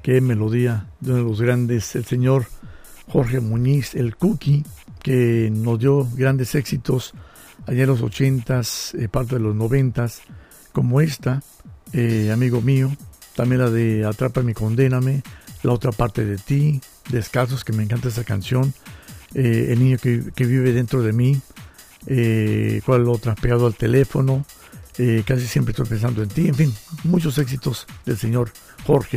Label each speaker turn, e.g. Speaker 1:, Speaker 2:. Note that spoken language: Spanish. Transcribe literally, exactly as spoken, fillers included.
Speaker 1: qué melodía de uno de los grandes, el señor Jorge Muñiz, el Cookie, que nos dio grandes éxitos allá en los ochentas, eh, parte de los noventas, como esta, eh, amigo mío, también la de Atrápame, Condéname, la otra parte de ti, Descalzos, que me encanta esa canción, eh, El niño que, que vive dentro de mí, eh, ¿cuál es la otra? Pegado al teléfono, eh, Casi siempre estoy pensando en ti, en fin, muchos éxitos del señor Jorge